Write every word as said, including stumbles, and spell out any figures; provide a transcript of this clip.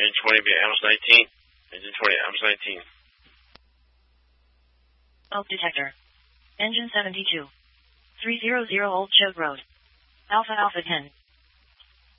Engine twenty, be Amos nineteen. Engine twenty, Amos nineteen. Oak detector. Engine seventy-two. three hundred Old Choke Road. Alpha Alpha ten.